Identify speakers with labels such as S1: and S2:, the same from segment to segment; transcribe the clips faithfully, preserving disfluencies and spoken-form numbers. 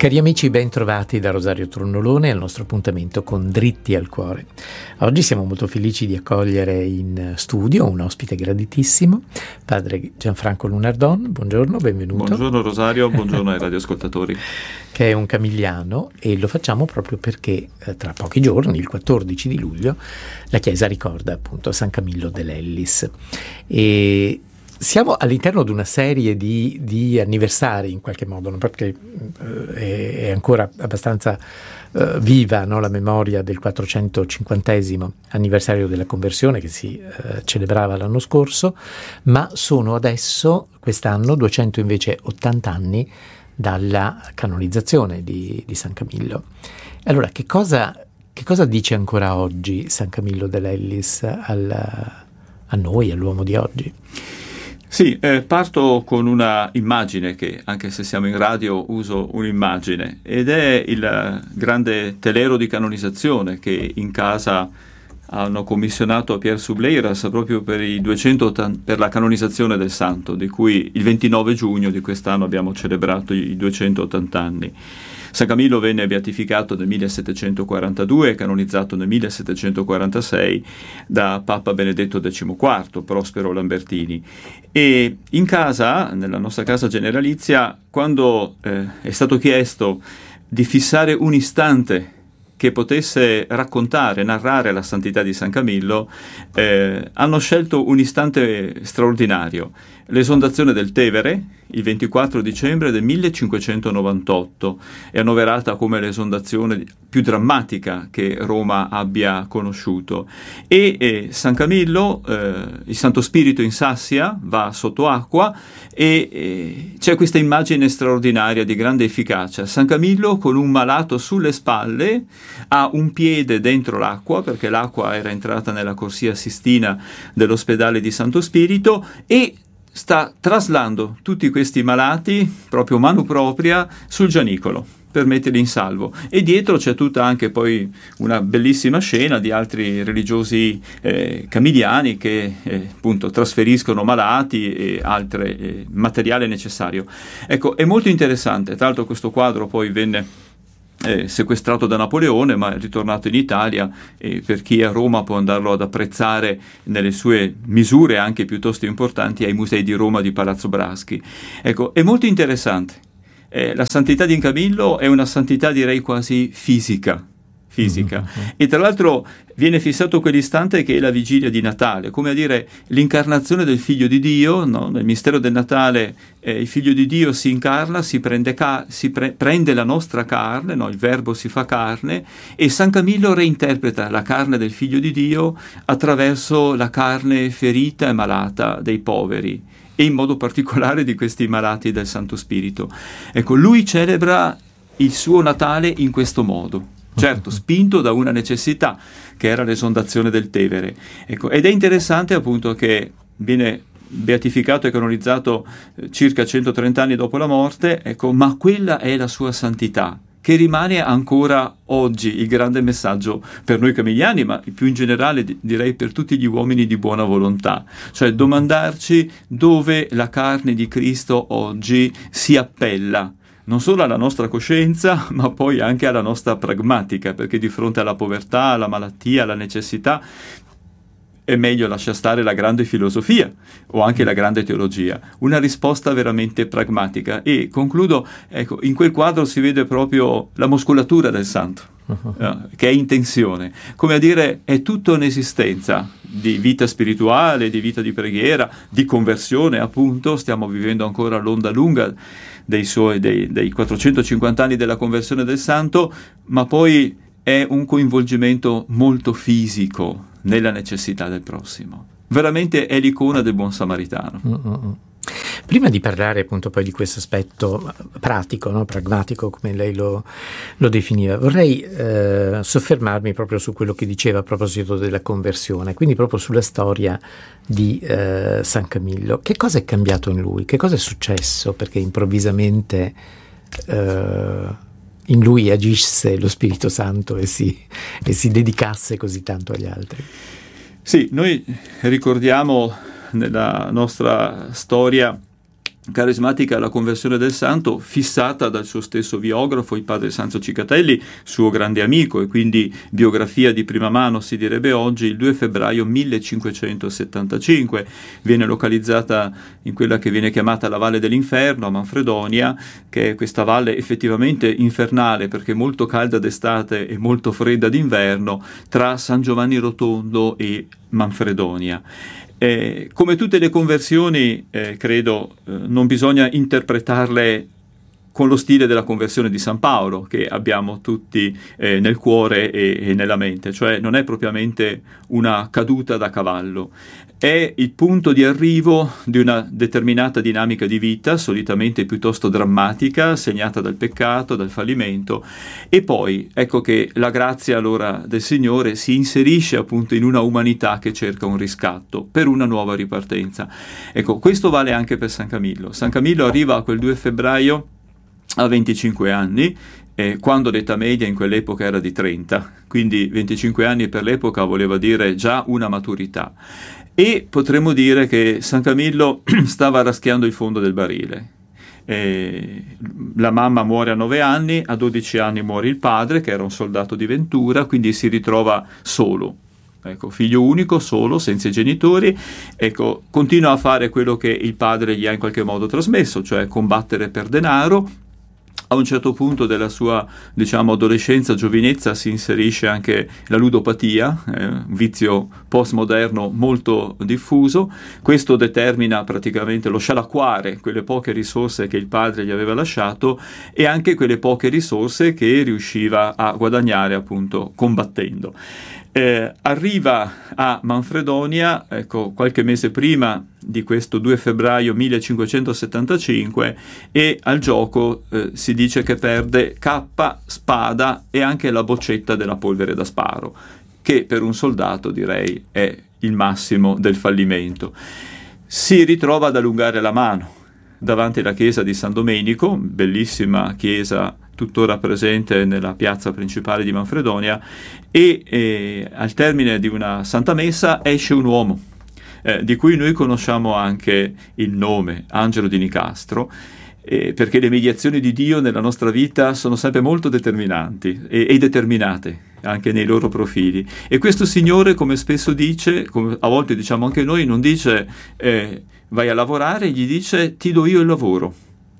S1: Cari amici, ben trovati da Rosario Tronnolone al nostro appuntamento con Dritti al Cuore. Oggi siamo molto felici di accogliere in studio un ospite graditissimo, padre Gianfranco Lunardon. Buongiorno, benvenuto.
S2: Buongiorno Rosario, buongiorno ai radioascoltatori.
S1: Che è un camigliano, e lo facciamo proprio perché eh, tra pochi giorni, il quattordici di luglio, la Chiesa ricorda appunto San Camillo dell'Ellis. E siamo all'interno di una serie di, di anniversari, in qualche modo, no? Perché eh, è, è ancora abbastanza eh, viva, no? La memoria del quattrocentocinquantesimo anniversario della conversione che si eh, celebrava l'anno scorso, ma sono adesso, quest'anno, duecento invece ottanta anni dalla canonizzazione di, di San Camillo. Allora, che cosa, che cosa dice ancora oggi San Camillo dell'Ellis al, a noi, all'uomo di oggi?
S2: Sì, eh, parto con una immagine che, anche se siamo in radio, uso un'immagine, ed è il grande telero di canonizzazione che in casa hanno commissionato a Pierre Subleiras proprio per, i duecentottanta, per la canonizzazione del santo, di cui il ventinove giugno di quest'anno abbiamo celebrato i duecentottanta anni. San Camillo venne beatificato nel millesettecentoquarantadue e canonizzato nel millesettecentoquarantasei da Papa Benedetto diciquattro, Prospero Lambertini. E in casa, nella nostra casa generalizia, quando eh, è stato chiesto di fissare un istante che potesse raccontare, narrare la santità di San Camillo, eh, hanno scelto un istante straordinario, l'esondazione del Tevere, il ventiquattro dicembre del millecinquecentonovantotto, è annoverata come l'esondazione più drammatica che Roma abbia conosciuto. E eh, San Camillo, eh, il Santo Spirito in Sassia, va sotto acqua e eh, c'è questa immagine straordinaria di grande efficacia. San Camillo con un malato sulle spalle, ha un piede dentro l'acqua, perché l'acqua era entrata nella corsia Sistina dell'ospedale di Santo Spirito, e sta traslando tutti questi malati, proprio mano propria, sul Gianicolo per metterli in salvo. E dietro c'è tutta anche poi una bellissima scena di altri religiosi eh, camiliani che eh, appunto trasferiscono malati e altro eh, materiale necessario. Ecco, è molto interessante. Tra l'altro questo quadro poi venne Eh, sequestrato da Napoleone, ma è ritornato in Italia, e per chi è a Roma può andarlo ad apprezzare nelle sue misure anche piuttosto importanti ai musei di Roma di Palazzo Braschi. Ecco, è molto interessante. Eh, la santità di Camillo è una santità, direi, quasi fisica. fisica. Mm-hmm. E tra l'altro viene fissato quell'istante che è la vigilia di Natale, come a dire l'incarnazione del Figlio di Dio, no? Nel mistero del Natale eh, il Figlio di Dio si incarna, si prende, ca- si pre- prende la nostra carne, no? Il Verbo si fa carne, e San Camillo reinterpreta la carne del Figlio di Dio attraverso la carne ferita e malata dei poveri, e in modo particolare di questi malati del Santo Spirito. Ecco, lui celebra il suo Natale in questo modo. Certo, spinto da una necessità che era l'esondazione del Tevere. Ecco, ed è interessante appunto che viene beatificato e canonizzato eh, circa centotrenta anni dopo la morte, ecco, ma quella è la sua santità, che rimane ancora oggi il grande messaggio per noi camiliani, ma più in generale direi per tutti gli uomini di buona volontà, cioè domandarci dove la carne di Cristo oggi si appella, non solo alla nostra coscienza, ma poi anche alla nostra pragmatica, perché di fronte alla povertà, alla malattia, alla necessità, è meglio lasciare stare la grande filosofia o anche la grande teologia, una risposta veramente pragmatica. E concludo, ecco, in quel quadro si vede proprio la muscolatura del santo, uh-huh. eh, che è in tensione, come a dire è tutta un'esistenza di vita spirituale, di vita di preghiera, di conversione, appunto. Stiamo vivendo ancora l'onda lunga dei suoi dei, dei quattrocentocinquanta anni della conversione del santo, ma poi è un coinvolgimento molto fisico nella necessità del prossimo. Veramente è l'icona del buon samaritano.
S1: Mm-hmm. Prima di parlare appunto poi di questo aspetto pratico, no? Pragmatico, come lei lo, lo definiva, vorrei eh, soffermarmi proprio su quello che diceva a proposito della conversione, quindi proprio sulla storia di eh, San Camillo. Che cosa è cambiato in lui? Che cosa è successo perché improvvisamente eh, in lui agisse lo Spirito Santo e si, e si dedicasse così tanto agli altri?
S2: Sì, noi ricordiamo nella nostra storia carismatica alla conversione del santo, fissata dal suo stesso biografo, il padre Sanzo Cicatelli, suo grande amico, e quindi biografia di prima mano si direbbe oggi, il due febbraio millecinquecentosettantacinque. Viene localizzata in quella che viene chiamata la Valle dell'Inferno, a Manfredonia, che è questa valle effettivamente infernale perché molto calda d'estate e molto fredda d'inverno, tra San Giovanni Rotondo e Manfredonia. Eh, come tutte le conversioni, eh, credo, eh, non bisogna interpretarle con lo stile della conversione di San Paolo, che abbiamo tutti eh, nel cuore e, e nella mente, cioè non è propriamente una caduta da cavallo, è il punto di arrivo di una determinata dinamica di vita, solitamente piuttosto drammatica, segnata dal peccato, dal fallimento, e poi ecco che la grazia allora del Signore si inserisce appunto in una umanità che cerca un riscatto per una nuova ripartenza. Ecco, questo vale anche per San Camillo. San Camillo arriva a quel due febbraio a venticinque anni, eh, quando l'età media in quell'epoca era di trenta, quindi venticinque anni per l'epoca voleva dire già una maturità, e potremmo dire che San Camillo stava raschiando il fondo del barile. Eh, la mamma muore a nove anni, a dodici anni muore il padre, che era un soldato di Ventura, quindi si ritrova solo. Ecco, figlio unico, solo, senza i genitori, ecco, continua a fare quello che il padre gli ha in qualche modo trasmesso, cioè combattere per denaro. A un certo punto della sua, diciamo, adolescenza, giovinezza, si inserisce anche la ludopatia, eh, un vizio postmoderno molto diffuso. Questo determina praticamente lo scialacquare quelle poche risorse che il padre gli aveva lasciato e anche quelle poche risorse che riusciva a guadagnare appunto combattendo. Eh, arriva a Manfredonia, ecco, qualche mese prima di questo due febbraio millecinquecentosettantacinque, e al gioco eh, si dice che perde cappa, spada e anche la boccetta della polvere da sparo, che per un soldato direi è il massimo del fallimento. Si ritrova ad allungare la mano davanti alla chiesa di San Domenico, bellissima chiesa tuttora presente nella piazza principale di Manfredonia, e eh, al termine di una Santa Messa esce un uomo eh, di cui noi conosciamo anche il nome, Angelo di Nicastro, eh, perché le mediazioni di Dio nella nostra vita sono sempre molto determinanti e, e determinate anche nei loro profili. E questo signore, come spesso dice, come a volte diciamo anche noi, non dice eh, vai a lavorare, gli dice ti do io il lavoro.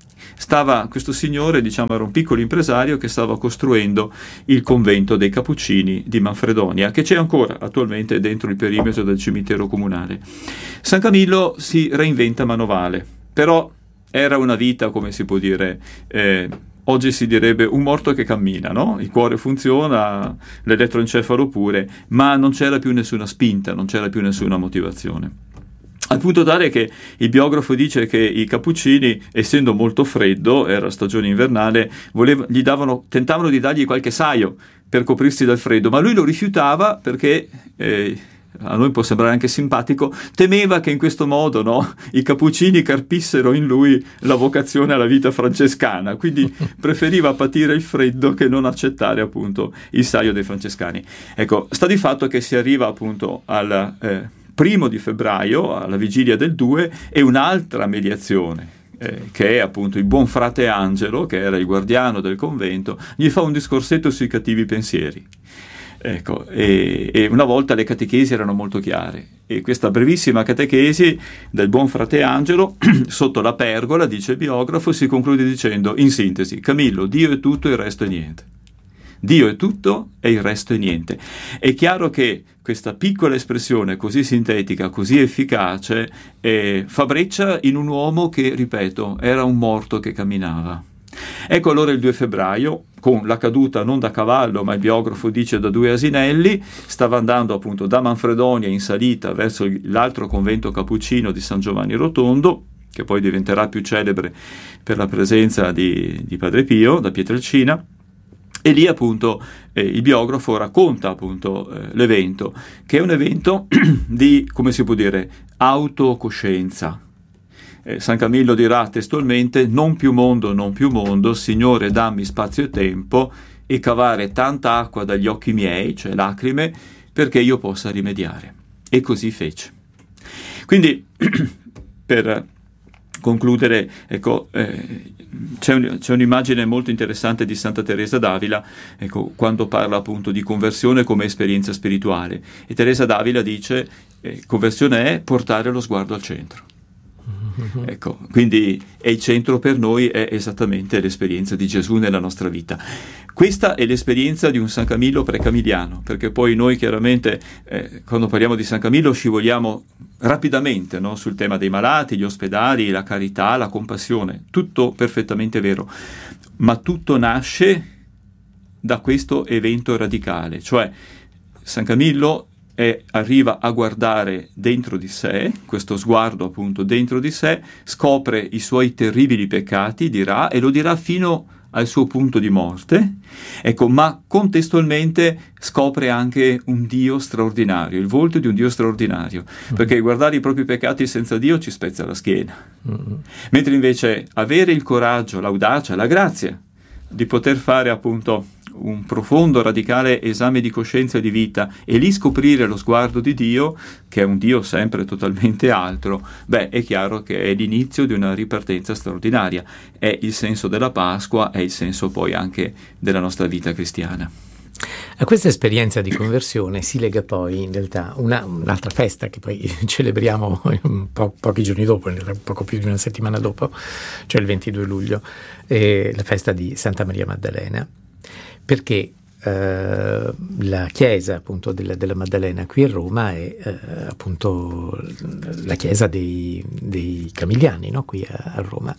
S2: Stava, questo signore, diciamo, era un piccolo impresario che stava costruendo il convento dei Cappuccini di Manfredonia, che c'è ancora attualmente dentro il perimetro del cimitero comunale. San Camillo si reinventa manovale, però era una vita, come si può dire, eh, oggi si direbbe un morto che cammina, no? Il cuore funziona, l'elettroencefalo pure, ma non c'era più nessuna spinta, non c'era più nessuna motivazione. Al punto tale che il biografo dice che i Cappuccini, essendo molto freddo, era stagione invernale, voleva, gli davano, tentavano di dargli qualche saio per coprirsi dal freddo, ma lui lo rifiutava perché, eh, a noi può sembrare anche simpatico, temeva che in questo modo, no, i Cappuccini carpissero in lui la vocazione alla vita francescana, quindi preferiva patire il freddo che non accettare appunto il saio dei francescani. Ecco, sta di fatto che si arriva appunto al Eh, primo di febbraio, alla vigilia del due, e un'altra mediazione, eh, che è appunto il buon frate Angelo, che era il guardiano del convento, gli fa un discorsetto sui cattivi pensieri. Ecco, e, e una volta le catechesi erano molto chiare, e questa brevissima catechesi del buon frate Angelo, sotto la pergola, dice il biografo, si conclude dicendo, in sintesi: Camillo, Dio è tutto, il resto è niente. Dio è tutto e il resto è niente. È chiaro che questa piccola espressione così sintetica, così efficace, eh, fa breccia in un uomo che, ripeto, era un morto che camminava. Ecco allora il due febbraio, con la caduta non da cavallo, ma il biografo dice da due asinelli, stava andando appunto da Manfredonia in salita verso l'altro convento cappuccino di San Giovanni Rotondo, che poi diventerà più celebre per la presenza di, di Padre Pio da Pietrelcina. E lì appunto eh, il biografo racconta appunto eh, l'evento, che è un evento di, come si può dire, autocoscienza. Eh, San Camillo dirà testualmente: non più mondo, non più mondo, Signore dammi spazio e tempo e cavare tanta acqua dagli occhi miei, cioè lacrime, perché io possa rimediare. E così fece. Quindi per concludere, ecco, eh, c'è, un, c'è un'immagine molto interessante di Santa Teresa d'Avila, ecco, quando parla appunto di conversione come esperienza spirituale. E Teresa d'Avila dice, eh, conversione è portare lo sguardo al centro. Mm-hmm. Ecco, quindi e il centro per noi è esattamente l'esperienza di Gesù nella nostra vita. Questa è l'esperienza di un San Camillo precamiliano, perché poi noi chiaramente eh, quando parliamo di San Camillo scivoliamo rapidamente, no? Sul tema dei malati, gli ospedali, la carità, la compassione, tutto perfettamente vero, ma tutto nasce da questo evento radicale, cioè San Camillo e arriva a guardare dentro di sé, questo sguardo appunto dentro di sé, scopre i suoi terribili peccati, dirà, e lo dirà fino al suo punto di morte, ecco, ma contestualmente scopre anche un Dio straordinario, il volto di un Dio straordinario, mm-hmm. perché guardare i propri peccati senza Dio ci spezza la schiena, mm-hmm. mentre invece avere il coraggio, l'audacia, la grazia di poter fare appunto un profondo, radicale esame di coscienza e di vita e lì scoprire lo sguardo di Dio, che è un Dio sempre totalmente altro, beh, è chiaro che è l'inizio di una ripartenza straordinaria, è il senso della Pasqua, è il senso poi anche della nostra vita cristiana.
S1: A questa esperienza di conversione si lega poi in realtà una, un'altra festa che poi celebriamo un po', pochi giorni dopo, poco più di una settimana dopo, cioè il ventidue luglio, eh, la festa di Santa Maria Maddalena, perché eh, la chiesa appunto della, della Maddalena qui a Roma è eh, appunto la chiesa dei, dei Camilliani, no? Qui a, a Roma.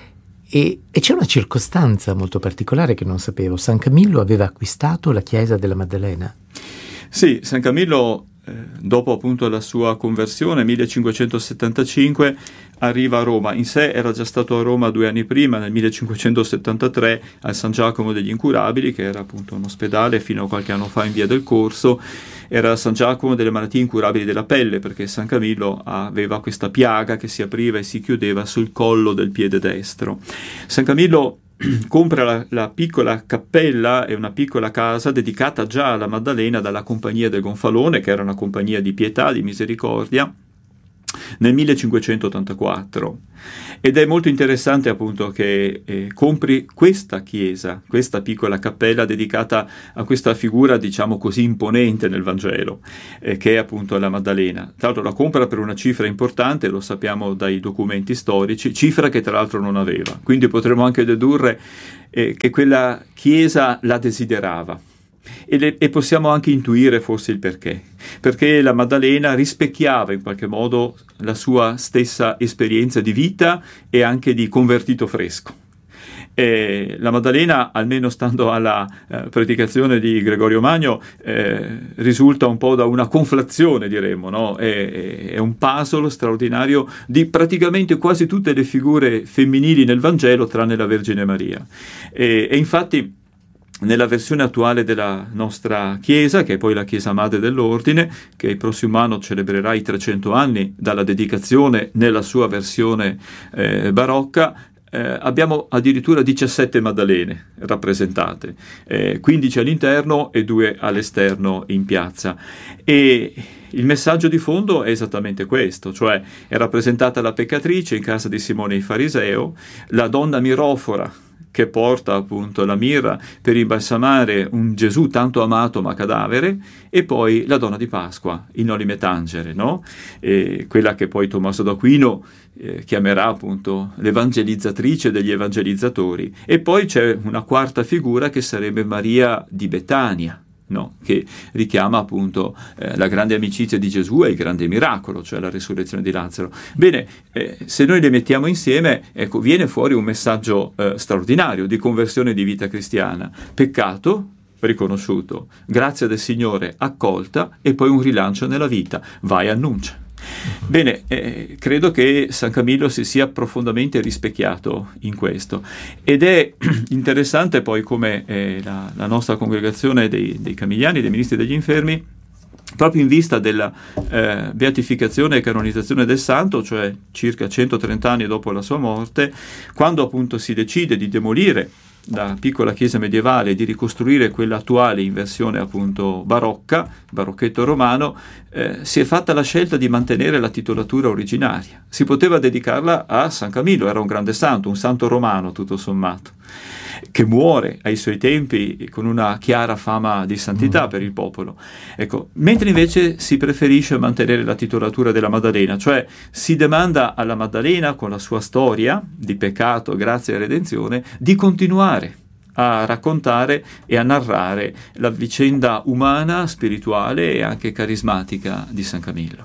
S1: E, e c'è una circostanza molto particolare che non sapevo. San Camillo aveva acquistato la chiesa della Maddalena.
S2: Sì, San Camillo, eh, dopo appunto la sua conversione, millecinquecentosettantacinque, arriva a Roma. In sé era già stato a Roma due anni prima, nel millecinquecentosettantatré, al San Giacomo degli Incurabili, che era appunto un ospedale fino a qualche anno fa in Via del Corso. Era San Giacomo delle malattie incurabili della pelle, perché San Camillo aveva questa piaga che si apriva e si chiudeva sul collo del piede destro. San Camillo compra la, la piccola cappella e una piccola casa dedicata già alla Maddalena dalla Compagnia del Gonfalone, che era una compagnia di pietà, di misericordia, nel millecinquecentottantaquattro. Ed è molto interessante appunto che eh, compri questa chiesa, questa piccola cappella dedicata a questa figura, diciamo così, imponente nel Vangelo, eh, che è appunto la Maddalena. Tra l'altro la compra per una cifra importante, lo sappiamo dai documenti storici, cifra che tra l'altro non aveva. Quindi potremmo anche dedurre eh, che quella chiesa la desiderava. E, le, e possiamo anche intuire forse il perché, perché la Maddalena rispecchiava in qualche modo la sua stessa esperienza di vita e anche di convertito fresco. E la Maddalena, almeno stando alla eh, predicazione di Gregorio Magno, eh, risulta un po' da una conflazione, diremmo, no? È, è un puzzle straordinario di praticamente quasi tutte le figure femminili nel Vangelo, tranne la Vergine Maria. E, e infatti nella versione attuale della nostra Chiesa, che è poi la Chiesa Madre dell'Ordine, che il prossimo anno celebrerà i trecento anni dalla dedicazione nella sua versione eh, barocca, eh, abbiamo addirittura diciassette Maddalene rappresentate, eh, quindici all'interno e due all'esterno in piazza. E il messaggio di fondo è esattamente questo, cioè è rappresentata la peccatrice in casa di Simone il Fariseo, la donna mirofora che porta appunto la mirra per imbalsamare un Gesù tanto amato ma cadavere, e poi la donna di Pasqua, il Noli Tangere, no? E quella che poi Tommaso d'Aquino eh, chiamerà appunto l'evangelizzatrice degli evangelizzatori. E poi c'è una quarta figura che sarebbe Maria di Betania, no? Che richiama appunto eh, la grande amicizia di Gesù e il grande miracolo, cioè la risurrezione di Lazzaro. Bene, eh, se noi le mettiamo insieme, ecco, viene fuori un messaggio eh, straordinario di conversione di vita cristiana: peccato riconosciuto, grazia del Signore accolta, e poi un rilancio nella vita. Vai, annuncia. Bene, eh, credo che San Camillo si sia profondamente rispecchiato in questo, ed è interessante poi come eh, la, la nostra congregazione dei, dei Camilliani, dei Ministri degli Infermi, proprio in vista della eh, beatificazione e canonizzazione del santo, cioè circa centotrenta anni dopo la sua morte, quando appunto si decide di demolire la piccola chiesa medievale, di ricostruire quella attuale in versione appunto barocca, barocchetto romano, eh, si è fatta la scelta di mantenere la titolatura originaria. Si poteva dedicarla a San Camillo, era un grande santo, un santo romano tutto sommato, che muore ai suoi tempi con una chiara fama di santità mm. per il popolo. Ecco, mentre invece si preferisce mantenere la titolatura della Maddalena, cioè si demanda alla Maddalena, con la sua storia di peccato, grazia e redenzione, di continuare a raccontare e a narrare la vicenda umana, spirituale e anche carismatica di San Camillo.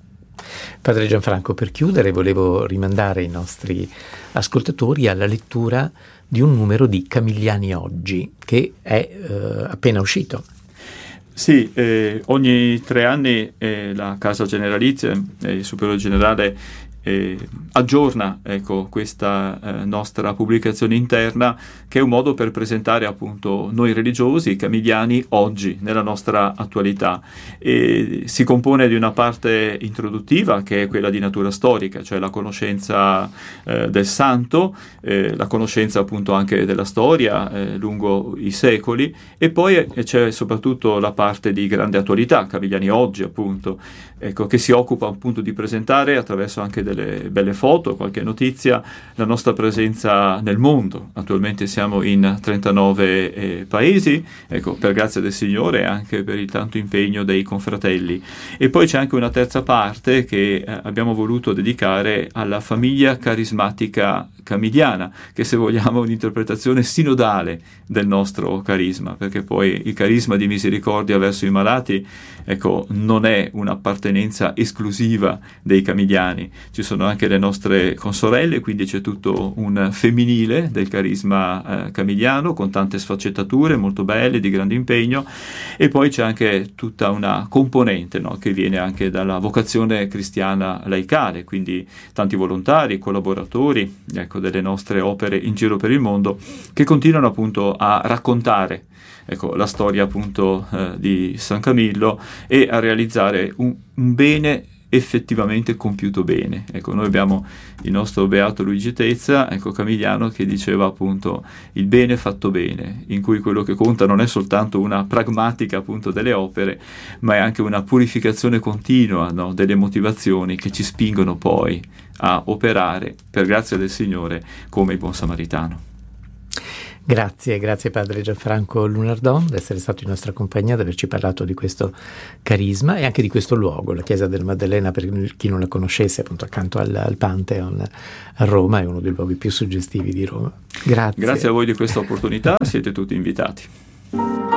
S1: Padre Gianfranco, per chiudere volevo rimandare i nostri ascoltatori alla lettura di un numero di Camilliani Oggi, che è eh, appena uscito.
S2: Sì, eh, ogni tre anni eh, la Casa Generalizia, eh, il Superiore Generale, eh, aggiorna ecco, questa eh, nostra pubblicazione interna, che è un modo per presentare appunto noi religiosi, i Camilliani, oggi, nella nostra attualità. E si compone di una parte introduttiva, che è quella di natura storica, cioè la conoscenza eh, del santo, eh, la conoscenza appunto anche della storia eh, lungo i secoli, e poi c'è soprattutto la parte di grande attualità, Camilliani Oggi appunto, ecco, che si occupa appunto di presentare attraverso anche delle belle foto, qualche notizia, la nostra presenza nel mondo. Attualmente siamo in trentanove eh, paesi, ecco, per grazia del Signore e anche per il tanto impegno dei confratelli. E poi c'è anche una terza parte che eh, abbiamo voluto dedicare alla famiglia carismatica camilliana, che se vogliamo è un'interpretazione sinodale del nostro carisma, perché poi il carisma di misericordia verso i malati, ecco, non è un'appartenenza esclusiva dei camilliani, ci sono anche le nostre consorelle, quindi c'è tutto un femminile del carisma eh, camilliano, con tante sfaccettature molto belle, di grande impegno, e poi c'è anche tutta una componente, no, che viene anche dalla vocazione cristiana laicale, quindi tanti volontari, collaboratori, ecco, delle nostre opere in giro per il mondo, che continuano appunto a raccontare ecco, la storia appunto eh, di San Camillo e a realizzare un, un bene effettivamente compiuto bene. Ecco, noi abbiamo il nostro beato Luigi Tezza, ecco, Camilliano, che diceva appunto il bene fatto bene, in cui quello che conta non è soltanto una pragmatica appunto delle opere, ma è anche una purificazione continua, no, delle motivazioni che ci spingono poi a operare per grazia del Signore come il buon samaritano.
S1: Grazie, grazie Padre Gianfranco Lunardon di essere stato in nostra compagnia, di averci parlato di questo carisma e anche di questo luogo, la Chiesa della Maddalena, per chi non la conoscesse, appunto accanto al, al Pantheon a Roma, è uno dei luoghi più suggestivi di Roma. Grazie.
S2: Grazie a voi di questa opportunità, siete tutti invitati.